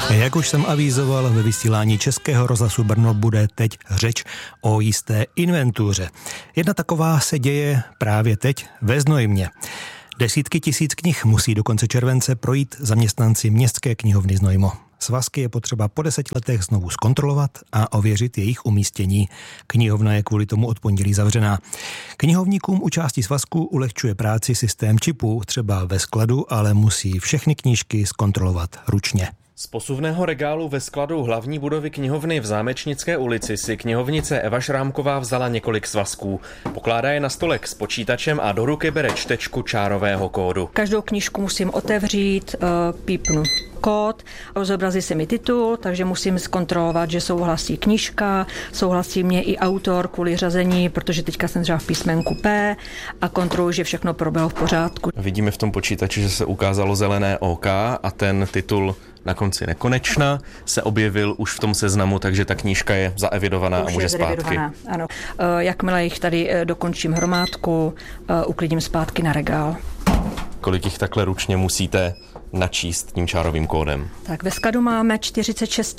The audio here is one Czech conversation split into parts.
Jak už jsem avízoval, ve vysílání Českého rozhlasu Brno bude teď řeč o jisté inventuře. Jedna taková se děje právě teď ve Znojmě. Desítky tisíc knih musí do konce července projít zaměstnanci Městské knihovny Znojmo. Svazky je potřeba po 10 letech znovu zkontrolovat a ověřit jejich umístění. Knihovna je kvůli tomu od pondělí zavřená. Knihovníkům u části svazku ulehčuje práci systém čipů, třeba ve skladu, ale musí všechny knížky zkontrolovat ručně. Z posuvného regálu ve skladu hlavní budovy knihovny v Zámečnické ulici si knihovnice Eva Šrámková vzala několik svazků. Pokládá je na stolek s počítačem a do ruky bere čtečku čárového kódu. Každou knížku musím otevřít, pípnu kód, zobrazí se mi titul, takže musím zkontrolovat, že souhlasí knížka, souhlasí mě i autor kvůli řazení, protože teďka jsem třeba v písmenku P a kontroluji, že všechno proběhlo v pořádku. Vidíme v tom počítači, že se ukázalo zelené OK a ten titul Na konci nekonečna se objevil už v tom seznamu, takže ta knížka je zaevidovaná a může zpátky. Ano. Jakmile jich tady dokončím hromádku, uklidím zpátky na regál. Kolik jich takhle ručně musíte načíst tím čárovým kódem? Tak ve skladu máme 46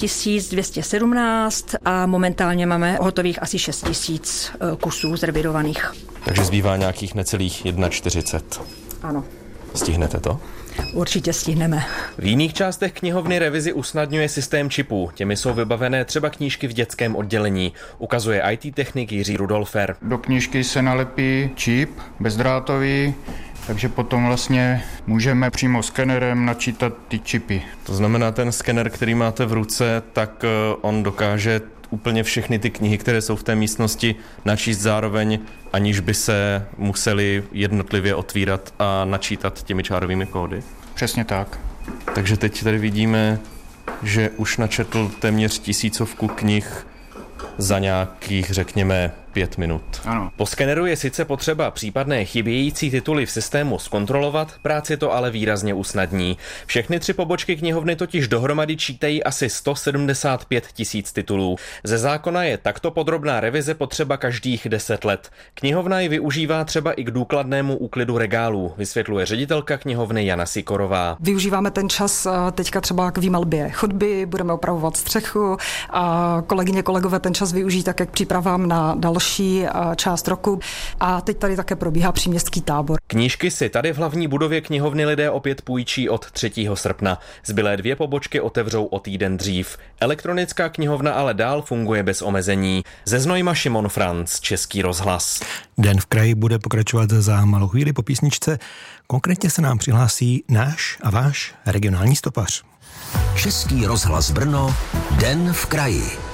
217 a momentálně máme hotových asi 6 000 kusů zrevidovaných. Takže zbývá nějakých necelých 41. Ano. Stihnete to? Určitě stihneme. V jiných částech knihovny revizi usnadňuje systém čipů. Těmi jsou vybavené třeba knížky v dětském oddělení. Ukazuje IT technik Jiří Rudolfer. Do knížky se nalepí čip bezdrátový, takže potom vlastně můžeme přímo skenerem načítat ty čipy. To znamená, ten skener, který máte v ruce, tak on dokáže úplně všechny ty knihy, které jsou v té místnosti, načíst zároveň, aniž by se museli jednotlivě otvírat a načítat těmi čárovými kódy? Přesně tak. Takže teď tady vidíme, že už načetl téměř 1000 knih za nějakých, řekněme, 5 minut. Ano. Po skeneru je sice potřeba případné chybějící tituly v systému zkontrolovat, práci to ale výrazně usnadní. Všechny 3 pobočky knihovny totiž dohromady čítají asi 175 000 titulů. Ze zákona je takto podrobná revize potřeba každých 10 let. Knihovna ji využívá třeba i k důkladnému úklidu regálů, vysvětluje ředitelka knihovny Jana Sikorová. Využíváme ten čas teďka třeba k výmalbě chodby, budeme opravovat střechu a kolegyně, kolegové ten čas využijí tak, jak přípravám na další část roku. A teď tady také probíhá příměstský tábor. Knížky si tady v hlavní budově knihovny lidé opět půjčí od 3. srpna. Zbylé 2 pobočky otevřou o týden dřív. Elektronická knihovna ale dál funguje bez omezení. Ze Znojma Šimon Franc, Český rozhlas. Den v kraji bude pokračovat za malou chvíli po písničce. Konkrétně se nám přihlásí náš a váš regionální stopař. Český rozhlas Brno, Den v kraji.